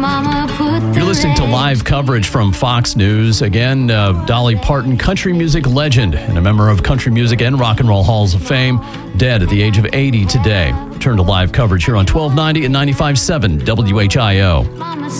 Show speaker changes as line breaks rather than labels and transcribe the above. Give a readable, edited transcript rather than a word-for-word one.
You're listening to live coverage from Fox News. Again, Dolly Parton, country music legend and a member of Country Music and Rock and Roll Halls of Fame, dead at the age of 80 today. Turn to live coverage here on 1290 and 95.7 WHIO.